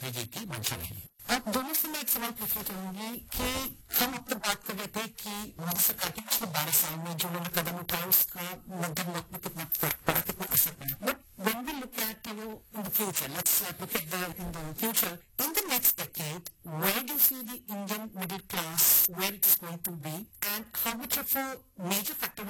BJP मंशा रही है। अब दोनों से मैं एक सवाल पूछना चाहूंगी कि हम अब तक बात कर रहे थे कि मोदी सरकार के पिछले 12 साल में जो उन्होंने कदम उठाया उसका मध्यम लोक में कितना फर्क पड़ा, कितना असर पड़ा। But when we look at in the future, let's look at in the future, in the next decade, where do you see the Indian middle class, where it is going to be, and how much of a major factor